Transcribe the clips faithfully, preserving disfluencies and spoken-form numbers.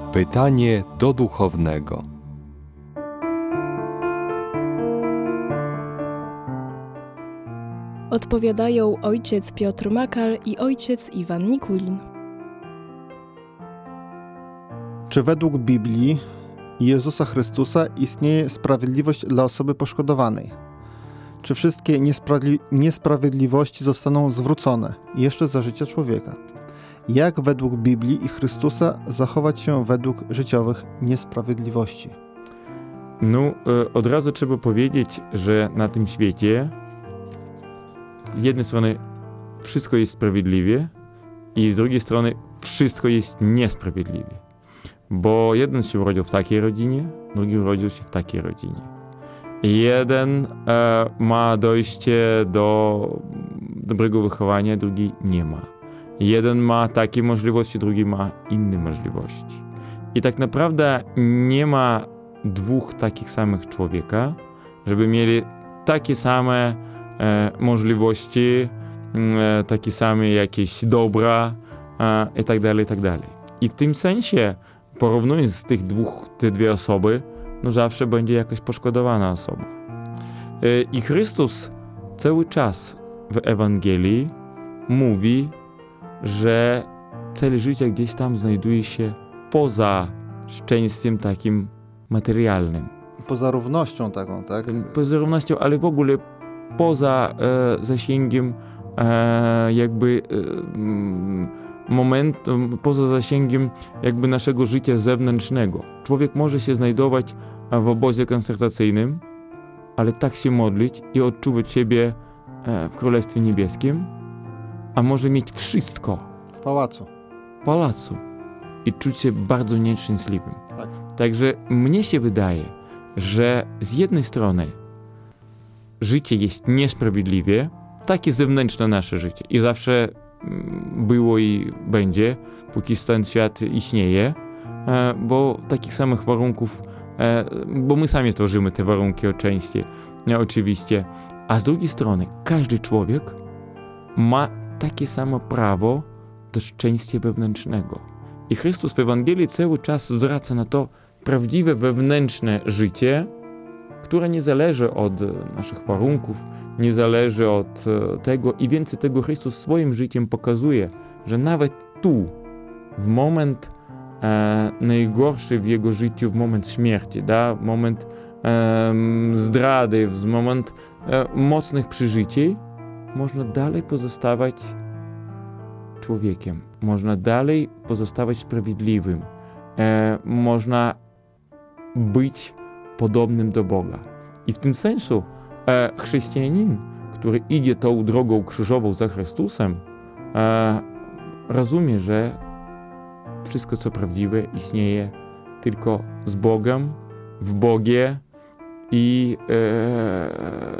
Pytanie do duchownego. Odpowiadają ojciec Piotr Makal i ojciec Iwan Nikulin. Czy według Biblii i Jezusa Chrystusa istnieje sprawiedliwość dla osoby poszkodowanej? Czy wszystkie niespra- niesprawiedliwości zostaną zwrócone jeszcze za życia człowieka? Jak według Biblii i Chrystusa zachować się według życiowych niesprawiedliwości? No, od razu trzeba powiedzieć, że na tym świecie z jednej strony wszystko jest sprawiedliwie i z drugiej strony wszystko jest niesprawiedliwie. Bo jeden się urodził w takiej rodzinie, drugi urodził się w takiej rodzinie. Jeden e, ma dojście do dobrego wychowania, drugi nie ma. Jeden ma takie możliwości, drugi ma inne możliwości. I tak naprawdę nie ma dwóch takich samych człowieka, żeby mieli takie same e, możliwości, e, takie same jakieś dobra e, i tak dalej, i tak dalej. I w tym sensie, porównując z tych dwóch, te dwie osoby, no zawsze będzie jakaś poszkodowana osoba. E, I Chrystus cały czas w Ewangelii mówi, że cel życia gdzieś tam znajduje się poza szczęściem takim materialnym. Poza równością taką, tak? Poza równością, ale w ogóle poza e, zasięgiem e, jakby e, moment, poza zasięgiem jakby naszego życia zewnętrznego. Człowiek może się znajdować w obozie koncentracyjnym, ale tak się modlić i odczuwać siebie e, w Królestwie Niebieskim, a może mieć wszystko w pałacu. W pałacu i czuć się bardzo nieszczęśliwym. Tak. Także mnie się wydaje, że z jednej strony życie jest niesprawiedliwie, takie zewnętrzne nasze życie i zawsze było i będzie, póki ten świat istnieje, bo takich samych warunków, bo my sami tworzymy te warunki oczywiście, oczywiście, a z drugiej strony każdy człowiek ma takie samo prawo do szczęścia wewnętrznego. I Chrystus w Ewangelii cały czas zwraca na to prawdziwe wewnętrzne życie, które nie zależy od naszych warunków, nie zależy od tego i więcej tego Chrystus swoim życiem pokazuje, że nawet tu, w moment e, najgorszy w jego życiu, w moment śmierci, da, w moment e, zdrady, w moment e, mocnych przeżyci, można dalej pozostawać człowiekiem, można dalej pozostawać sprawiedliwym, e, można być podobnym do Boga. I w tym sensu e, chrześcijanin, który idzie tą drogą krzyżową za Chrystusem, e, rozumie, że wszystko co prawdziwe istnieje tylko z Bogiem, w Bogie i e,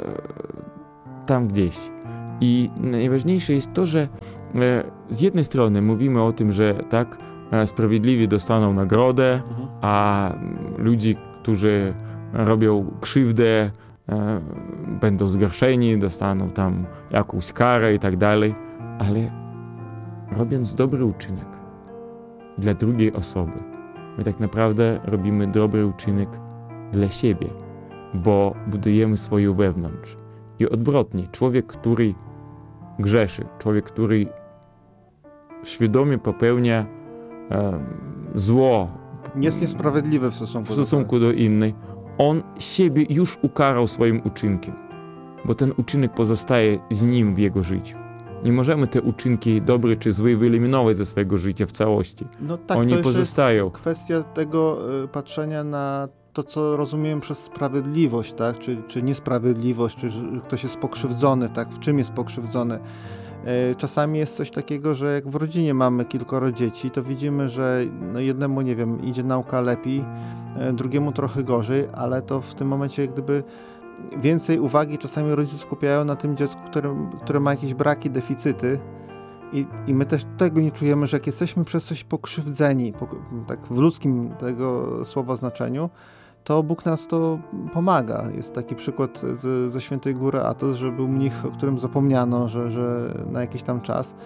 tam gdzieś. I najważniejsze jest to, że e, z jednej strony mówimy o tym, że tak, e, sprawiedliwi dostaną nagrodę, mhm. a ludzie, którzy robią krzywdę, e, będą zgorszeni, dostaną tam jakąś karę i tak dalej, ale robiąc dobry uczynek dla drugiej osoby, my tak naprawdę robimy dobry uczynek dla siebie, bo budujemy swoją wewnątrz. I odwrotnie, człowiek, który grzeszy, człowiek, który świadomie popełnia e, zło, jest niesprawiedliwy w stosunku, w stosunku do, do innej, on siebie już ukarał swoim uczynkiem, bo ten uczynek pozostaje z nim w jego życiu. Nie możemy te uczynki dobre czy złe wyeliminować ze swojego życia w całości. No tak, Oni to pozostają. Jest kwestia tego y, patrzenia na to, co rozumiem przez sprawiedliwość, tak? Czy, czy niesprawiedliwość, czy że ktoś jest pokrzywdzony, tak? W czym jest pokrzywdzony. Y, czasami jest coś takiego, że jak w rodzinie mamy kilkoro dzieci, to widzimy, że no jednemu, nie wiem, idzie nauka lepiej, y, drugiemu trochę gorzej, ale to w tym momencie jak gdyby więcej uwagi czasami rodzice skupiają na tym dziecku, które, które ma jakieś braki, deficyty. I, I my też tego nie czujemy, że jak jesteśmy przez coś pokrzywdzeni, po, tak w ludzkim tego słowa znaczeniu, to Bóg nas to pomaga. Jest taki przykład z, ze Świętej Góry Athos, że był mnich, o którym zapomniano, że, że na jakiś tam czas.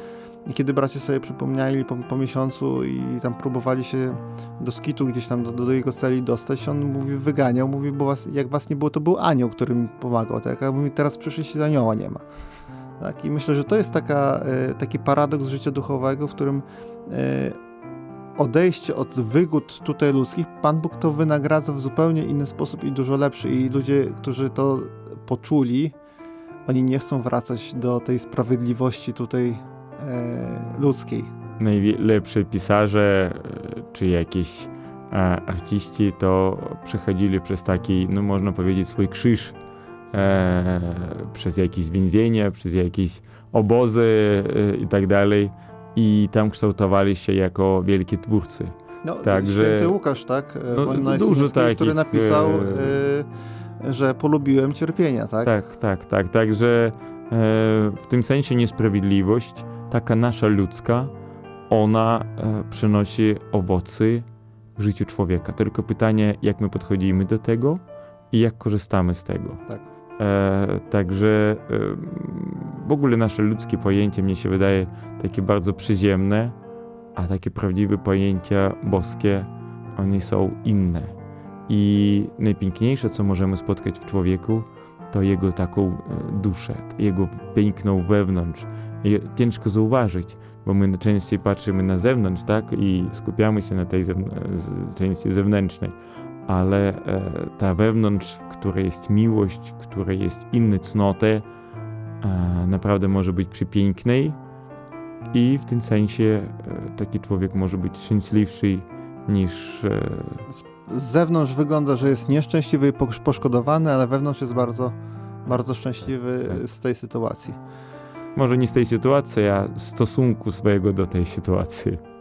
I kiedy bracia sobie przypomnieli po, po miesiącu i tam próbowali się do skitu gdzieś tam do, do jego celi dostać, on mówi, wyganiał, mówi, bo was, jak was nie było, to był anioł, który mi pomagał, tak? A mówi, teraz przyszliście, anioła nie ma. Tak? I myślę, że to jest taka, e, taki paradoks życia duchowego, w którym e, odejście od wygód tutaj ludzkich, Pan Bóg to wynagradza w zupełnie inny sposób i dużo lepszy. I ludzie, którzy to poczuli, oni nie chcą wracać do tej sprawiedliwości tutaj e, ludzkiej. Najlepsze pisarze czy jakieś e, artyści to przechodzili przez taki, no można powiedzieć, swój krzyż, e, przez jakieś więzienia, przez jakieś obozy e, i tak dalej. I tam kształtowali się jako wielkie twórcy. No, Także, święty Łukasz, tak? No, Wojna dużo takich, który napisał, e, e, że polubiłem cierpienia, tak? Tak, tak, tak. Także e, w tym sensie niesprawiedliwość, taka nasza ludzka, ona e, przynosi owoce w życiu człowieka. Tylko pytanie, jak my podchodzimy do tego i jak korzystamy z tego. Tak. E, także e, w ogóle nasze ludzkie pojęcie, mnie się wydaje, takie bardzo przyziemne, a takie prawdziwe pojęcia boskie, one są inne. I najpiękniejsze, co możemy spotkać w człowieku, to jego taką e, duszę, jego piękną wewnątrz. I ciężko zauważyć, bo my najczęściej patrzymy na zewnątrz, tak, i skupiamy się na tej zewn- z- części zewnętrznej, ale e, ta wewnątrz, w której jest miłość, w której jest inne cnoty, e, naprawdę może być przepięknej i w tym sensie e, taki człowiek może być szczęśliwszy niż... E, Z zewnątrz wygląda, że jest nieszczęśliwy i posz- poszkodowany, ale wewnątrz jest bardzo, bardzo szczęśliwy Tak. z tej sytuacji. może nie z tej sytuacji, a stosunku swojego do tej sytuacji.